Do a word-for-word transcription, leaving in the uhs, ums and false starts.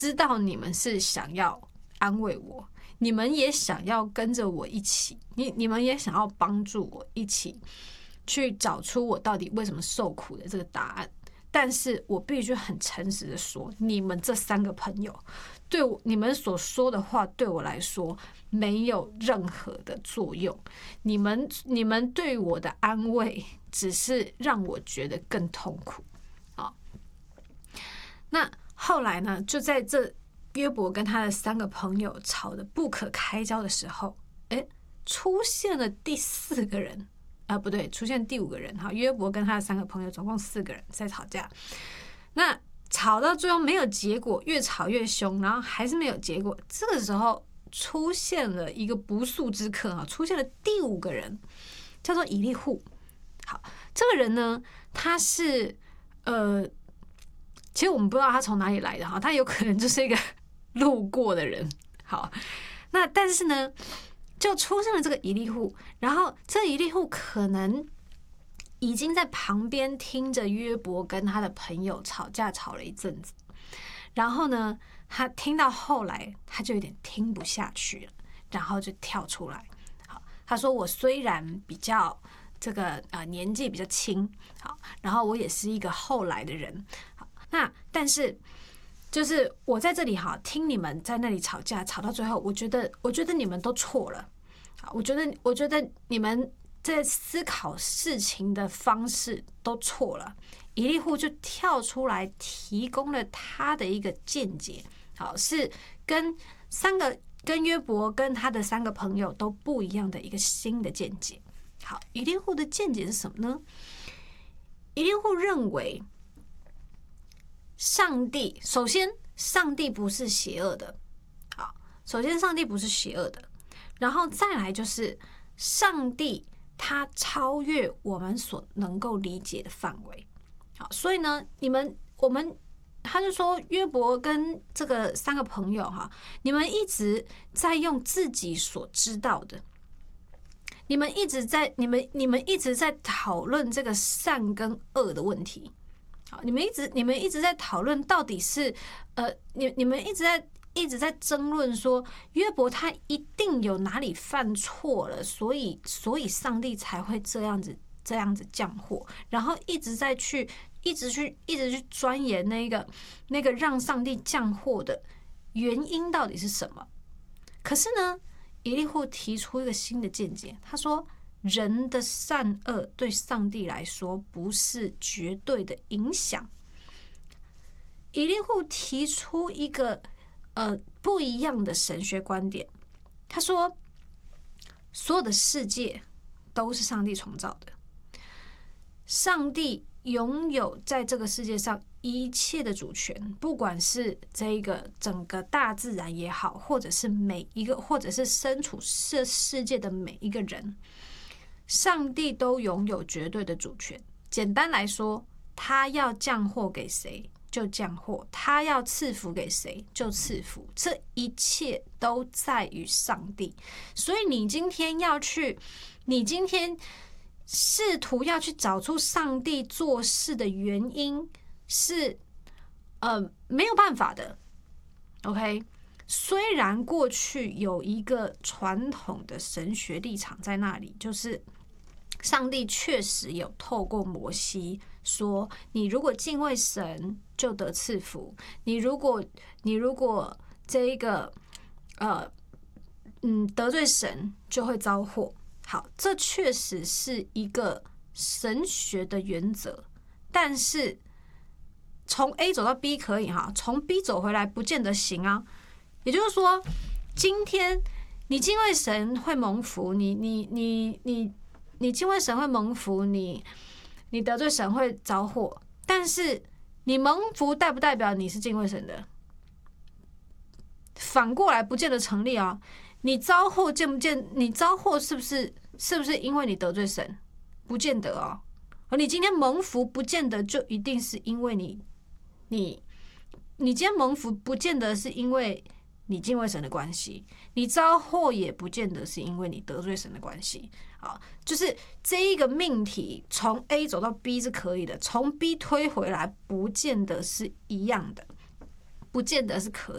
知道你们是想要安慰我，你们也想要跟着我一起，你你们也想要帮助我一起去找出我到底为什么受苦的这个答案。但是我必须很诚实的说，你们这三个朋友对我，你们所说的话对我来说没有任何的作用。你们你们对我的安慰只是让我觉得更痛苦。好，那后来呢，就在这约伯跟他的三个朋友吵得不可开交的时候，哎，出现了第四个人。啊，不对，出现第五个人哈。约伯跟他的三个朋友总共四个人在吵架，那吵到最后没有结果，越吵越凶，然后还是没有结果。这个时候出现了一个不速之客哈，出现了第五个人，叫做以利户。好，这个人呢，他是呃，其实我们不知道他从哪里来的哈，他有可能就是一个路过的人。好，那但是呢，就出现了这个以利户，然后这以利户可能已经在旁边听着约伯跟他的朋友吵架吵了一阵子，然后呢，他听到后来他就有点听不下去了，然后就跳出来。好，他说：“我虽然比较这个呃年纪比较轻，好，然后我也是一个后来的人，好，那但是。”就是我在这里哈，听你们在那里吵架，吵到最后，我觉得，我觉得你们都错了。我觉得，我觉得你们在思考事情的方式都错了。以利户就跳出来提供了他的一个见解，好，是跟三个跟约伯跟他的三个朋友都不一样的一个新的见解。好，以利户的见解是什么呢？以利户认为。上帝首先，上帝不是邪恶的。好，首先上帝不是邪恶的，然后再来就是上帝他超越我们所能够理解的范围。好，所以呢，你们我们他就说约伯跟这个三个朋友哈，你们一直在用自己所知道的，你们一直在你们你们一直在讨论这个善跟恶的问题。好，你们一直你们一直在讨论到底是呃，你你们一直在一直在争论说约伯他一定有哪里犯错了，所以所以上帝才会这样子这样子降祸，然后一直在去一直去一直去钻研那个那个让上帝降祸的原因到底是什么。可是呢，以利户提出一个新的见解，他说。人的善恶对上帝来说不是绝对的影响。以利户提出一个呃不一样的神学观点，他说，所有的世界都是上帝创造的，上帝拥有在这个世界上一切的主权，不管是这个整个大自然也好，或者是每一个，或者是身处这世界的每一个人。上帝都拥有绝对的主权。简单来说，他要降祸给谁就降祸，他要赐福给谁就赐福，这一切都在于上帝。所以你今天要去，你今天试图要去找出上帝做事的原因，是呃没有办法的。OK。虽然过去有一个传统的神学立场在那里，就是上帝确实有透过摩西说，你如果敬畏神就得赐福，你如果你如果这一个呃嗯得罪神就会遭祸。好，这确实是一个神学的原则，但是从 A 走到 B 可以哈，从 B 走回来不见得行啊。也就是说，今天你敬畏神会蒙福，你你你你你敬畏神会蒙福，你你得罪神会遭祸。但是你蒙福代不代表你是敬畏神的？反过来不见得成立啊。你遭祸见不见？你遭祸是不是是不是因为你得罪神？不见得哦。而你今天蒙福，不见得就一定是因为你你你今天蒙福，不见得是因为你敬畏神的关系，你遭祸也不见得是因为你得罪神的关系。好，就是这一个命题从 A 走到 B 是可以的，从 B 推回来不见得是一样的，不见得是可以。